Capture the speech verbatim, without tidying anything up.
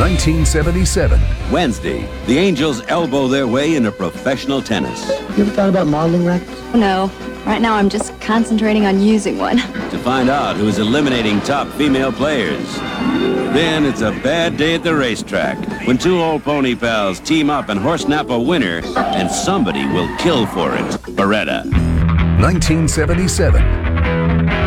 nineteen seventy-seven. Wednesday, the Angels elbow their way into professional tennis. You ever thought about modeling rackets? No. Right now I'm just concentrating on using one. To find out who's eliminating top female players. Then it's a bad day at the racetrack when two old pony pals team up and horse nap a winner, and somebody will kill for it. Beretta. nineteen seventy-seven.